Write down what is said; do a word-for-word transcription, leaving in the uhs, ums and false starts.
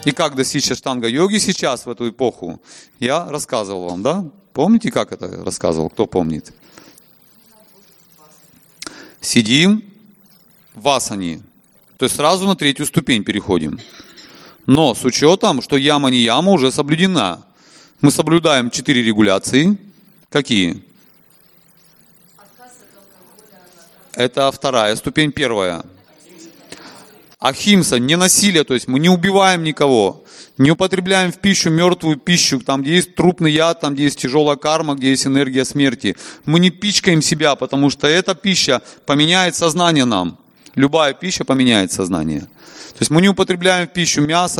И как достичь аштанга-йоги сейчас, в эту эпоху, я рассказывал вам, да? Помните, как это рассказывал? Кто помнит? Сидим в асане. То есть сразу на третью ступень переходим. Но с учетом, что яма-нияма уже соблюдена. Мы соблюдаем четыре регуляции. Какие? Это вторая ступень, первая. Ахимса, не насилие, то есть мы не убиваем никого, не употребляем в пищу мертвую пищу, там, где есть трупный яд, там, где есть тяжелая карма, где есть энергия смерти. Мы не пичкаем себя, потому что эта пища поменяет сознание нам. Любая пища поменяет сознание. То есть мы не употребляем в пищу мясо,